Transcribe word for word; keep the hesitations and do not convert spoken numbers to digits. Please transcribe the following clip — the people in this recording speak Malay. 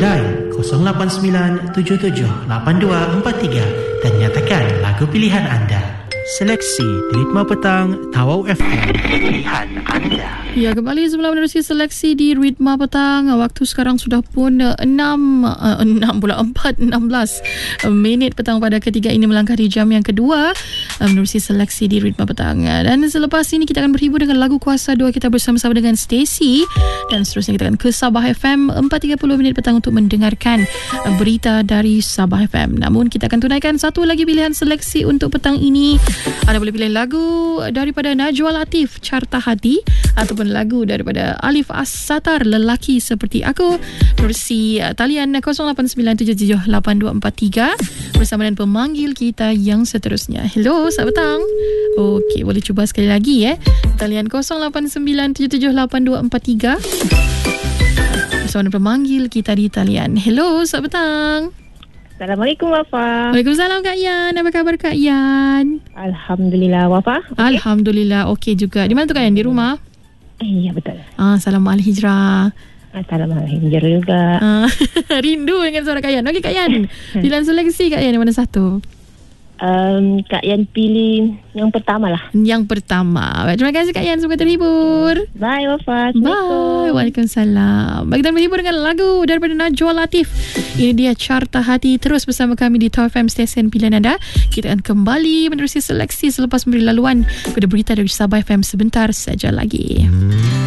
Dial kosong lapan sembilan tujuh tujuh lapan dua empat tiga dan nyatakan lagu pilihan anda. Seleksi di Ritma Petang Tawau F M, pilihan anda. Ya, kembali sebelum menerusi seleksi di Ritma Petang. Waktu sekarang sudah pun enam pula empat enam belas minit petang pada ketiga ini, melangkah di jam yang kedua menerusi seleksi di Ritma Petang. Dan selepas ini kita akan berhibur dengan lagu Kuasa dua kita bersama-sama dengan Stacy, dan seterusnya kita akan ke Sabah F M empat tiga puluh minit petang untuk mendengarkan berita dari Sabah F M. Namun kita akan tunaikan satu lagi pilihan seleksi untuk petang ini. Anda boleh pilih lagu daripada Najwa Latif, Carta Hati, ataupun lagu daripada Alif As-Satar, Lelaki Seperti Aku, versi talian kosong lapan sembilan tujuh tujuh lapan dua empat tiga bersama dengan pemanggil kita yang seterusnya. Hello, selamat petang. Okey, boleh cuba sekali lagi eh. Talian kosong lapan sembilan tujuh tujuh lapan dua empat tiga bersama dengan pemanggil kita di talian. Hello, selamat petang. Assalamualaikum Wafa. Waalaikumsalam Kak Yan. Apa khabar Kak Yan? Alhamdulillah Wafa. Okay. Alhamdulillah okey juga. Di mana tu Kak Yan? Di rumah? Eh, ya betul. Ah, salam al-hijrah. Assalamualaikum juga. Ah, rindu dengan suara Kak Yan. Okey Kak Yan. Pilihan seleksi Kak Yan yang mana satu? Um, Kak Yan pilih yang pertama lah. Yang pertama. Baik, terima kasih Kak Yan. Semoga terhibur. Bye Wafa. Bye. Waalaikumsalam. Baik, kita berhibur dengan lagu daripada Najwa Latif. Ini dia Carta Hati. Terus bersama kami di Tawau F M, stesen pilihan anda. Kita akan kembali menerusi seleksi selepas memberi laluan kepada berita dari Sabah F M sebentar saja lagi.